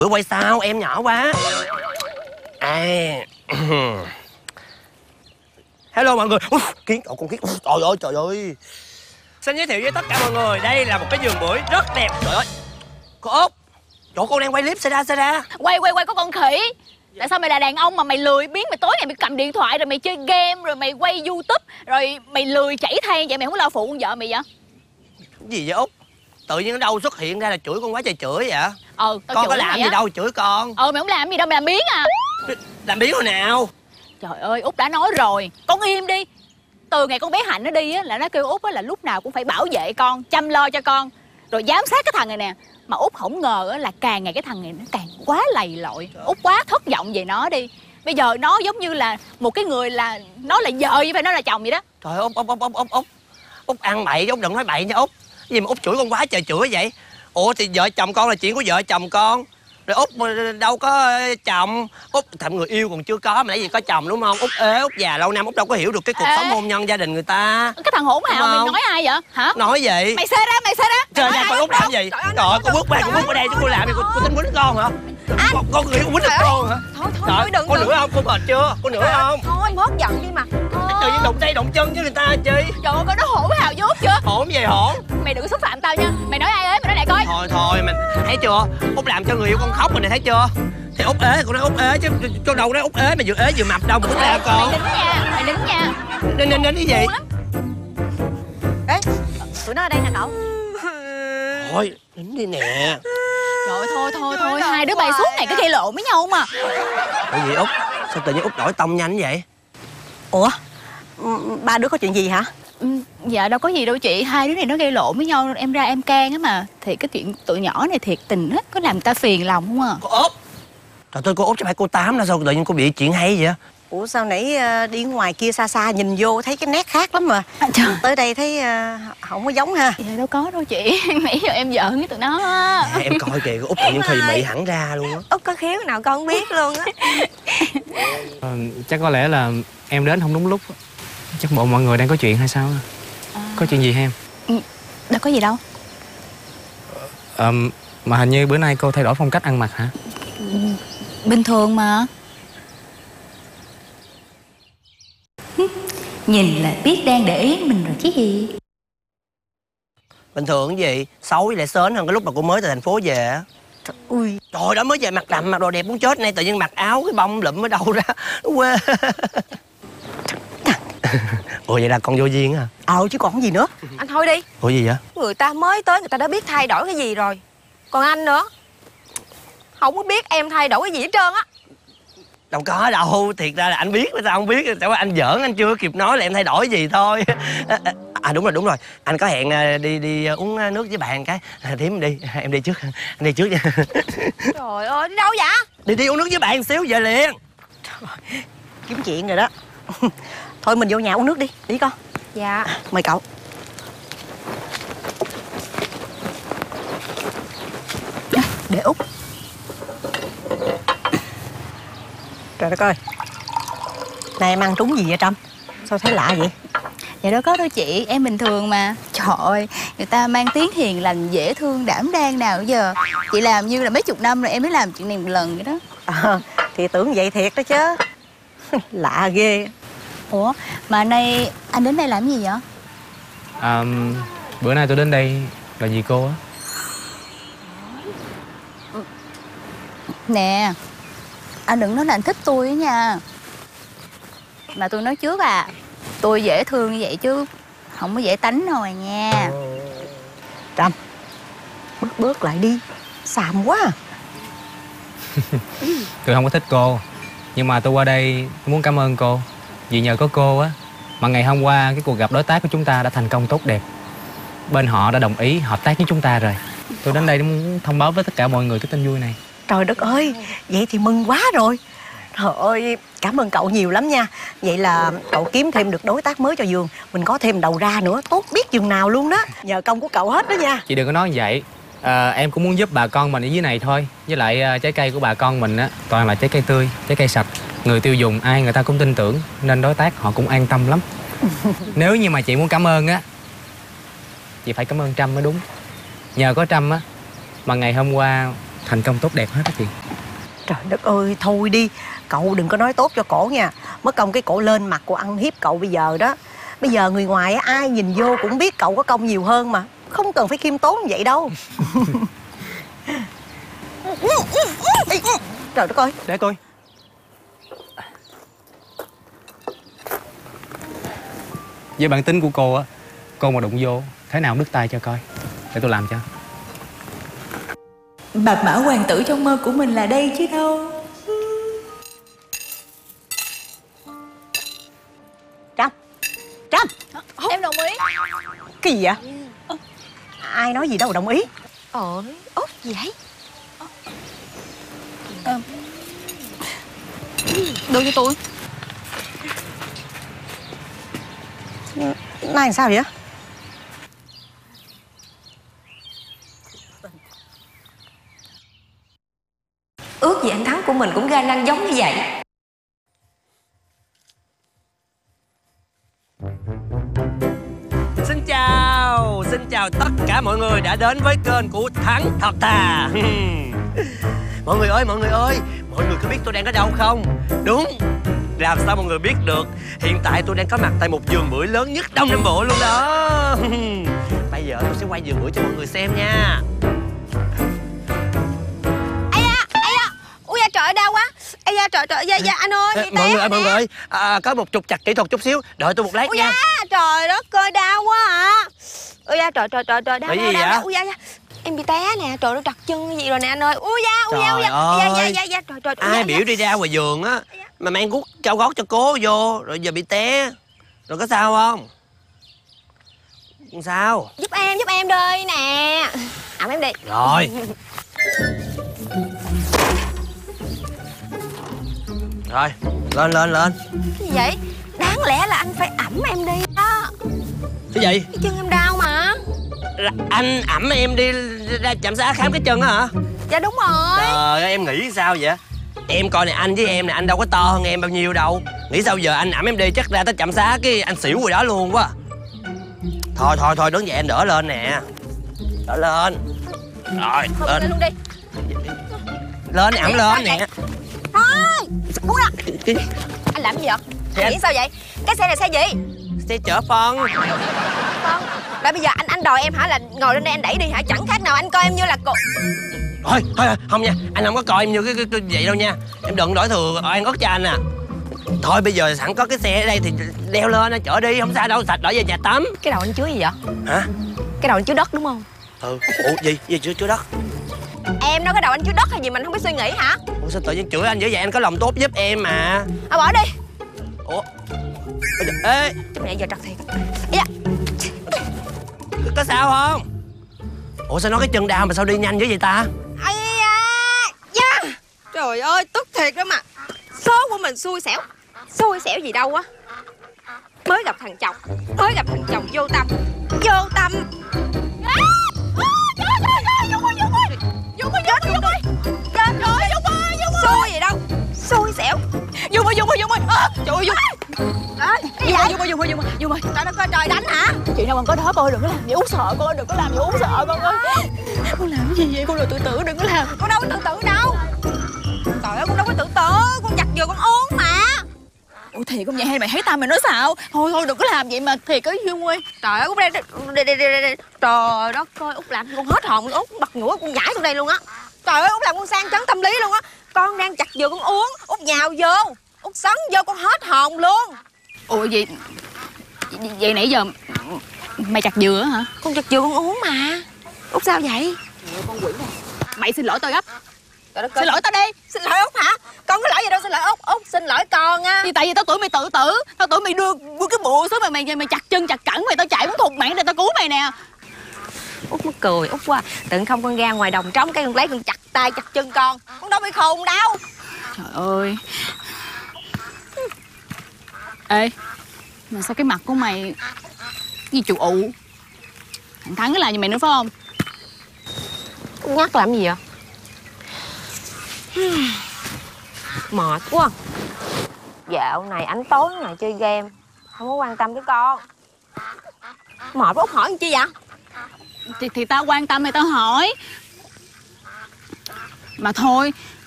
Bữa quay sao em nhỏ quá. Hello mọi người. Kiến, con kiến. Trời ơi. Xin giới thiệu với tất cả mọi người, đây là một cái vườn bưởi rất đẹp. Trời ơi. Cô Út, chỗ con đang quay clip xảy ra. Quay có con khỉ. Tại sao mày là đàn ông mà mày lười biếng, mày tối ngày mày cầm điện thoại rồi mày chơi game rồi mày quay YouTube rồi mày lười chảy than vậy, mày không lo phụ con vợ mày vậy? Cái gì vậy Út? Tự nhiên ở đâu xuất hiện ra là chửi con quá trời chửi vậy? Tao con có làm gì đâu chửi con. Mày không làm gì đâu, mày làm biếng à. Làm biếng hồi nào? Trời ơi, Út đã nói rồi, con im đi. Từ ngày con bé Hạnh nó đi á, là nó kêu Út á là lúc nào cũng phải bảo vệ con, chăm lo cho con, rồi giám sát cái thằng này nè. Mà Út không ngờ á là càng ngày cái thằng này nó càng quá lầy lội. Út quá thất vọng về nó đi. Bây giờ nó giống như là một cái người là nó là vợ vậy, phải nó là chồng vậy đó. Trời ơi, Út ăn bậy chứ Út đừng nói bậy nha Út. Cái gì mà Út chửi con quá trời chửi vậy? Ủa thì vợ chồng con là chuyện của vợ chồng con. Rồi Út đâu có chồng. Út thậm người yêu còn chưa có mà nãy gì có chồng đúng không? Út ế, Út già lâu năm, Út đâu có hiểu được cái cuộc sống hôn nhân gia đình người ta. Cái thằng hỗn hào mày nói ai vậy hả? Nói gì? Mày xê ra. Trời ơi, con Út làm gì? Trời ơi, con bước qua đây chứ cô làm gì? Cô tính quýnh con hả? Con nghĩ con quýnh được con hả? Thôi đừng. Con nữa không? Con mệt chưa? Con nữa không? Thôi bớt giận đi mà. Tự nhiên đụng tay đụng chân với người ta chi? Trời ơi, con nó hỗn hào với Út chưa? Hổn gì hổn? Mày đừng xúc phạm tao nha. Mày nói ai ế, mày nói lại coi. Thôi mình thấy chưa? Út làm cho người yêu con khóc rồi này, thấy chưa? Thì Út ế, con nói Út ế chứ cho đâu nói Út ế mà vừa ế vừa mập đâu mà Út ra con. Mày nín nha. Nín cái gì? Ê, tụi nó ở đây nè cậu. Thôi, nín đi nè. Rồi thôi, hai đứa bay suốt ngày cứ gây lộn với nhau mà. Ủa gì Út? Sao tự nhiên Út đổi tông nhanh vậy? Ủa, ba đứa có chuyện gì hả? Dạ đâu có gì đâu chị, hai đứa này nó gây lộn với nhau, em ra em can á mà. Thì cái chuyện tụi nhỏ này thiệt tình hết, có làm người ta phiền lòng không à. Cô Út! Trời ơi, cô Út chứ phải cô Tám đâu, sao tự nhiên cô bị chuyện hay vậy? Ủa sao nãy đi ngoài kia xa nhìn vô thấy cái nét khác lắm mà. Tới đây thấy không có giống ha. Dạ đâu có đâu chị, nãy giờ em giỡn với tụi nó á. Em coi kìa, cô Út tự nhiên thùy mị hẳn ra luôn á. Út có khéo nào con không biết luôn á. Chắc có lẽ là em đến không đúng lúc. Chắc bộ mọi người đang có chuyện hay sao? Có chuyện gì hả em? Đâu có gì đâu. Mà hình như bữa nay cô thay đổi phong cách ăn mặc hả? Bình thường mà. Nhìn là biết đang để ý mình rồi chứ gì. Bình thường cái gì? Xấu với lại sến hơn cái lúc mà cô mới từ thành phố về á. Ui. Trời đó mới về mặc đầm, mặc đồ đẹp muốn chết, nay tự nhiên mặc áo cái bông lụm ở đâu ra. Nó quê. Ủa vậy là con vô duyên hả? Chứ còn gì nữa. Anh thôi đi. Ủa gì vậy? Người ta mới tới người ta đã biết thay đổi cái gì rồi. Còn anh nữa, không có biết em thay đổi cái gì hết trơn á. Đâu có đâu, thiệt ra là anh biết mà sao không biết. Tại anh giỡn, anh chưa kịp nói là em thay đổi gì thôi. Đúng rồi, anh có hẹn đi uống nước với bạn cái. Thím đi, em đi trước, anh đi trước nha. Trời ơi, đi đâu vậy? Đi uống nước với bạn một xíu về liền. Trời, kiếm chuyện rồi đó. Thôi mình vô nhà uống nước đi con. Dạ. Mời cậu. Để Út. Trời đất ơi. Này em ăn trúng gì vậy Trâm? Sao thấy lạ vậy? Dạ đâu có đâu chị, em bình thường mà. Trời ơi, người ta mang tiếng hiền lành, dễ thương, đảm đang nào giờ. Chị làm như là mấy chục năm rồi em mới làm chuyện này một lần vậy đó. Thì tưởng vậy thiệt đó chứ. Lạ ghê. Ủa, mà nay anh đến đây làm gì vậy? Bữa nay tôi đến đây là vì cô á. Nè, anh đừng nói là anh thích tôi á nha. Mà tôi nói trước à, tôi dễ thương như vậy chứ không có dễ tánh đâu à nha. Trâm, bớt lại đi. Xàm quá à. Tôi không có thích cô, nhưng mà tôi qua đây tôi muốn cảm ơn cô. Vì nhờ có cô á mà ngày hôm qua cái cuộc gặp đối tác của chúng ta đã thành công tốt đẹp. Bên họ đã đồng ý hợp tác với chúng ta rồi. Tôi đến đây để muốn thông báo với tất cả mọi người cái tin vui này. Trời đất ơi, vậy thì mừng quá rồi. Trời ơi, cảm ơn cậu nhiều lắm nha. Vậy là cậu kiếm thêm được đối tác mới cho vườn. Mình có thêm đầu ra nữa, tốt biết chừng nào luôn đó. Nhờ công của cậu hết đó nha. Chị đừng có nói như vậy. Em cũng muốn giúp bà con mình ở dưới này thôi. Với lại trái cây của bà con mình á toàn là trái cây tươi, trái cây sạch. Người tiêu dùng ai người ta cũng tin tưởng, nên đối tác họ cũng an tâm lắm. Nếu như mà chị muốn cảm ơn á, chị phải cảm ơn Trâm mới đúng. Nhờ có Trâm á mà ngày hôm qua thành công tốt đẹp hết á chị. Trời đất ơi, thôi đi. Cậu đừng có nói tốt cho cổ nha. Mất công cái cổ lên mặt cô ăn hiếp cậu bây giờ đó. Bây giờ người ngoài á, ai nhìn vô cũng biết cậu có công nhiều hơn mà. Không cần phải khiêm tốn như vậy đâu. Trời đất ơi. Để tôi. Với bản tính của cô á, cô mà đụng vô thế nào đứt tay cho coi. Để tôi làm cho. Bạch mã hoàng tử trong mơ của mình là đây chứ đâu. Trâm. Em đồng ý. Cái gì vậy? Ai nói gì đâu đồng ý. Út gì vậy? Đưa cho tôi. Này làm sao vậy? Ước gì anh Thắng của mình cũng ga lăng giống như vậy. Xin chào tất cả mọi người đã đến với kênh của Thắng Thật Thà. Mọi người ơi, mọi người có biết tôi đang ở đâu không? Đúng, làm sao mọi người biết được? Hiện tại tôi đang có mặt tại một vườn bưởi lớn nhất Đông Nam Bộ luôn đó. Bây giờ tôi sẽ quay vườn bưởi cho mọi người xem nha. Ui da trời đau quá. Ây da trời da anh ơi bị té. Mọi người có một trục trặc kỹ thuật chút xíu, đợi tôi một lát nha. Trời đất ơi đau quá à. Ui da trời đau. Cái gì vậy? Ui da. Em bị té nè, trời nó trật chân gì rồi nè anh ơi. Ui da. Trời. Ai biểu đi ra ngoài vườn á mà mang guốc cao gót cho cố vô rồi giờ bị té. Rồi có sao không? Không sao. Giúp em đi nè. Ẩm em đi. Rồi. Rồi, lên. Cái gì vậy? Đáng lẽ là anh phải ẩm em đi đó. Cái gì? Cái chân em đau mà. Là anh ẵm em đi ra trạm xá khám cái chân á hả? Dạ đúng rồi. Trời ơi, em nghĩ sao vậy? Em coi này, anh với em này, anh đâu có to hơn em bao nhiêu đâu. Nghĩ sao giờ anh ẵm em đi chắc ra tới trạm xá cái anh xỉu rồi đó luôn quá. Thôi đứng dậy em đỡ lên nè. Đỡ lên. Rồi, lên luôn đi. Lên ẵm lên nè. Thôi, buông ra. Anh làm gì vậy? Xe Anh nghĩ sao vậy? Cái xe này xe gì? Xe chở phân. Con. Rồi bây giờ anh đòi em hả là ngồi lên đây anh đẩy đi hả? Chẳng khác nào anh coi em như là cô. Thôi, không nha, anh không có coi em như cái vậy đâu nha. Em đừng đổi thừa oan ức cho anh à. Thôi bây giờ sẵn có cái xe ở đây thì đeo lên chở đi, không sao đâu, sạch đỡ về nhà tắm. Cái đầu anh chứa gì vậy? Hả? Cái đầu anh chứa đất đúng không? Ủa gì chứa đất? Em nói cái đầu anh chứa đất hay gì mình không biết suy nghĩ hả? Ủa sao tự nhiên chửi anh dữ vậy? Anh có lòng tốt giúp em mà. Thôi bỏ đi. Ủa? Ê, Cái này giờ trật thiệt. Dạ. có sao không? Ủa sao nói cái chân đau mà sao đi nhanh dữ vậy ta? Ây da. Trời ơi tức thiệt đó mà. Số của mình xui xẻo. Xui xẻo gì đâu á. Mới gặp thằng chồng vô tâm. Xui gì đâu. Xui xẻo. Dung ơi. Trời ơi Dung ơi. Trời đất ơi trời đánh hả? Chị nào còn có đó coi đừng có làm gì Út sợ con, đừng có làm gì Út sợ con ơi. Con làm cái gì vậy? Con đừng tự tử, đừng có làm. Con đâu có tự tử đâu. Trời ơi con đâu có tự tử. Con giặt vừa con uống mà. Ủa thiệt không vậy hay mày thấy tao mày nói xạo? Thôi đừng có làm vậy mà thiệt á Dung ơi. Trời ơi Út đây. Trời đất ơi Út làm con hết hồn. Út bật ngửa con nhảy xuống đây luôn á. Trời ơi Út làm con sang chấn tâm lý luôn á. Con đang chặt dừa con uống. Út nhào vô. Út sấn vô con hết hồn luôn. Ủa vậy nãy giờ mày chặt dừa hả? Con chặt dừa con uống mà. Út sao vậy? Con quỷ này. Mày xin lỗi tao gấp. Xin lỗi tao đi. Xin lỗi Út hả? Con có lỗi gì đâu xin lỗi Út. Út xin lỗi con á. Vì tại vì tao tưởng mày tự tử. Tao tưởng mày đưa cái bộ xuống mày chặt chân chặt cẳng mày, tao chạy muốn thục mạng để tao cứu mày nè. Út mắc cười Út quá. Tự không con ra ngoài đồng trống cái con lấy con chặt tay chặt chân con đâu bị khùng đâu. Trời ơi. Ê, mà sao cái mặt của mày gì chù ụ? Thằng Thắng cái làm gì mày nữa phải không? Nhắc làm gì vậy? Mệt quá. Dạo này ánh tối ngày chơi game, không có quan tâm tới con. Mệt quá Út hỏi làm chi vậy? Thì tao quan tâm thì tao hỏi. Mà thôi,